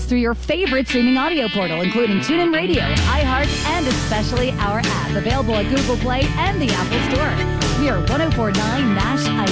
through your favorite streaming audio portal, including TuneIn Radio, iHeart, and especially our app, available at Google Play and the Apple Store. We are 104.9 Nash